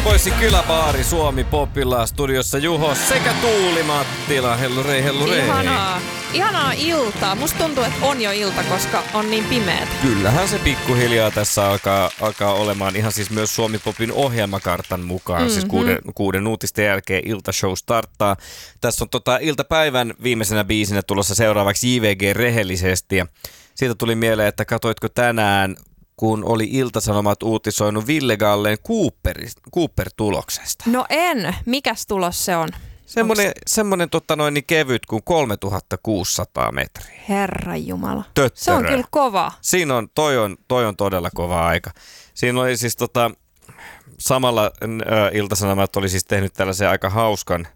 Boysin kyläbaari Suomi Popilla, studiossa Juho sekä Tuuli Mattila. Hellurei, hellurei. Ihanaa iltaa. Musta tuntuu, että on jo ilta, koska on niin pimeät. Kyllähän se pikkuhiljaa tässä alkaa olemaan ihan siis myös Suomi Popin ohjelmakartan mukaan. Siis kuuden uutisten jälkeen iltashow starttaa. Tässä on iltapäivän viimeisenä biisinä tulossa seuraavaksi JVG Rehellisesti. Ja siitä tuli mieleen, että katoitko tänään, kun oli Ilta-Sanomat uutisoinut Ville Gallen Cooper-tuloksesta? No en. Mikäs tulos se on? Semmoinen kevyt kuin 3600 metriä. Herranjumala. Töttörö. Se on kyllä kova. Siinä on, toi on todella kova aika. Siinä oli siis samalla Ilta-Sanomat oli siis tehnyt tällaisen aika hauskan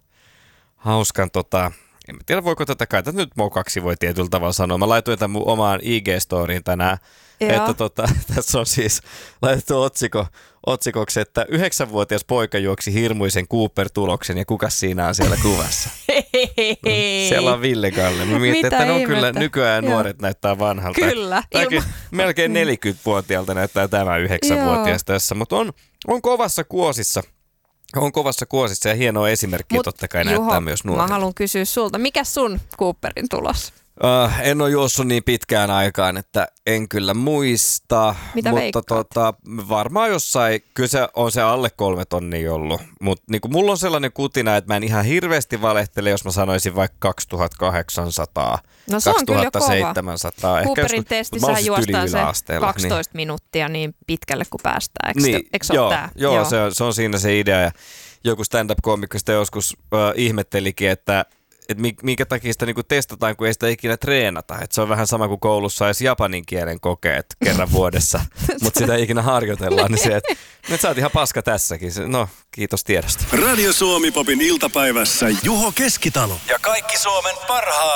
en tiedä voiko tätä kai, tätä nyt mokaksi voi tietyllä tavalla sanoa. Mä laitoin tämän mun omaan IG-storiin tänään, että tässä on siis laitettu otsikoksi, että 9-vuotias poika juoksi hirmuisen Cooper-tuloksen ja kukas siinä on siellä kuvassa? Siellä on Ville Galle. Mä mietin, että ne on kyllä nykyään nuoret näyttää vanhalta. Kyllä. Melkein 40-vuotiaalta näyttää tämä 9-vuotias tässä, mutta on kovassa kuosissa. On kovassa kuosissa ja hienoa esimerkkiä totta kai Juho, näyttää myös nuorille. Mä haluan kysyä sulta, mikä sun Cooperin tulos? En ole juossut niin pitkään aikaan, että en kyllä muista. Mitä mutta varmaan jossain, kyllä se alle 3 tonnia ollut. Mutta niin mulla on sellainen kutina, että mä en ihan hirveästi valehtele, jos mä sanoisin vaikka 2800, no se 2700. On kyllä kova. Cooperin testissähän juostaan se 12 minuuttia niin pitkälle kuin päästään. Eikö se ole tää? Joo, se on siinä se idea. Ja joku stand-up-koomikko sitä joskus ihmettelikin, että minkä takia sitä niinku testataan, kun ei sitä ikinä treenata. Et se on vähän sama kuin koulussa edes japanin kielen kokeet kerran vuodessa, mutta sitä ei ikinä harjoitellaan. Niin se, että nyt sä oot ihan paska tässäkin. No, kiitos tiedosta. Radio Suomi Popin iltapäivässä Juho Keskitalo. Ja kaikki Suomen parhaat